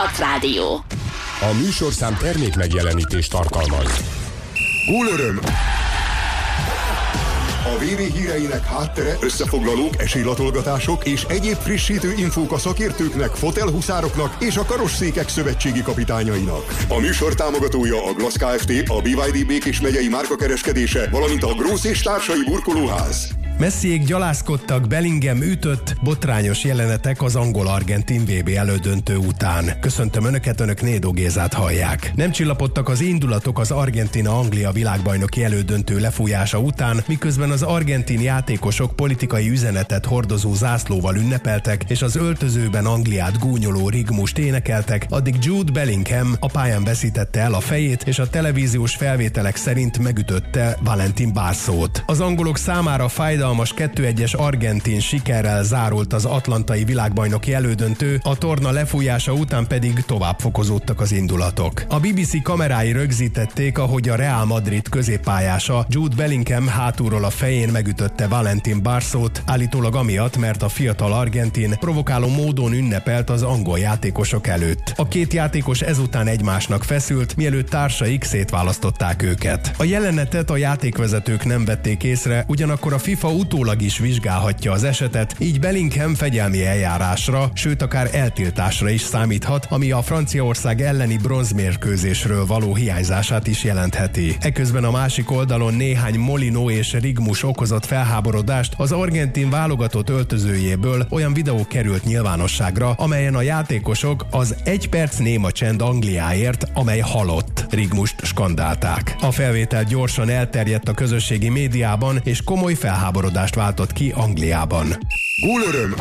Start Rádió. A műsorszám termék megjelenítést tartalmaz. Gólöröm! A VB híreinek háttere, összefoglalók, esélylatolgatások és egyéb frissítő infók a szakértőknek, fotelhuszároknak és a karosszékek szövetségi kapitányainak. A műsor támogatója a Glass Kft., a BYD Békés megyei márkakereskedése, valamint a Grósz és társai burkolóház. Messiék gyalázkodtak, Bellingham ütött, botrányos jelenetek az angol-argentin VB elődöntő után. Köszöntöm Önöket, Önök Nédó Gézát hallják. Nem csillapodtak az indulatok az Argentína-Anglia világbajnoki elődöntő lefújása után, miközben az argentin játékosok politikai üzenetet hordozó zászlóval ünnepeltek, és az öltözőben Angliát gúnyoló rigmust énekeltek, addig Jude Bellingham a pályán veszítette el a fejét, és a televíziós felvételek szerint megütötte Valentin Barszót. Az angolok számára fájdalmas 2-1-es argentin sikerrel zárult az atlantai világbajnoki elődöntő, a torna lefújása után pedig tovább fokozódtak az indulatok. A BBC kamerái rögzítették, ahogy a Real Madrid középpályása Jude Bellingham hátulról a fején megütötte Valentin Barszót, állítólag amiatt, mert a fiatal argentin provokáló módon ünnepelt az angol játékosok előtt. A két játékos ezután egymásnak feszült, mielőtt társaik szétválasztották őket. A jelenetet a játékvezetők nem vették észre, ugyanakkor a FIFA utólag is vizsgálhatja az esetet, így Bellingham fegyelmi eljárásra, sőt akár eltiltásra is számíthat, ami a Franciaország elleni bronzmérkőzésről való hiányzását is jelentheti. Eközben a másik oldalon néhány Molino és rigmus okozott felháborodást, az argentin válogatott öltözőjéből olyan videó került nyilvánosságra, amelyen a játékosok az 1 perc néma csend Angliáért, amely halott rigmust skandálták. A felvétel gyorsan elterjedt a közösségi médiában, és komoly felháborodást váltott ki Angliában. Gólöröm!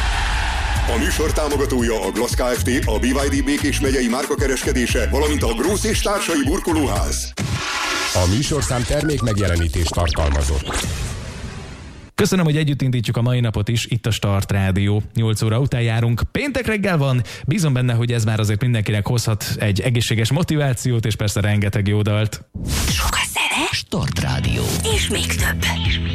A műsor támogatója a Glass Kft., a BYD Békés megyei márkakereskedése, valamint a Grósz és társai burkolóház. A műsorszám termék megjelenítést tartalmazott. Köszönöm, hogy együtt indítjuk a mai napot is, itt a Start Rádió. 8 óra után járunk, péntek reggel van, bízom benne, hogy ez már azért mindenkinek hozhat egy egészséges motivációt, és persze rengeteg jó dalt. Sok a zene, Start Rádió. és még több.